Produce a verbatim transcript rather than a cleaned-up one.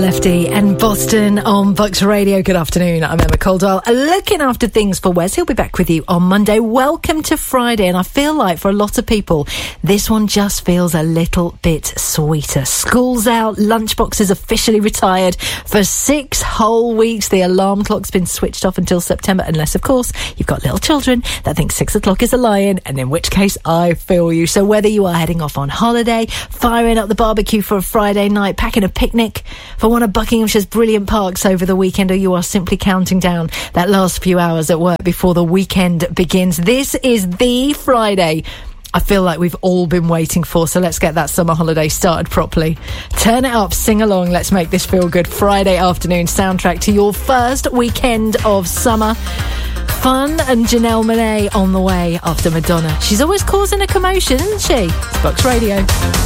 Lefty and Boston on Bucks Radio. Good afternoon, I'm Emma Caldwell, looking after things for Wes. He'll be back with you on Monday. Welcome to Friday, and I feel like for a lot of people this one just feels a little bit sweeter. School's out, lunchboxes officially retired for six whole weeks. The alarm clock's been switched off until September, unless of course you've got little children that think six o'clock is a lie-in, and in which case I feel you. So whether you are heading off on holiday, firing up the barbecue for a Friday night, packing a picnic for one of Buckinghamshire's brilliant parks over the weekend, or you are simply counting down that last few hours at work before the weekend begins, this is the Friday I feel like we've all been waiting for. So let's get that summer holiday started properly. Turn it up, sing along, let's make this feel good Friday afternoon soundtrack to your first weekend of summer. Fun and Janelle Monáe on the way after Madonna. She's always causing a commotion, isn't she? It's Bucks Radio.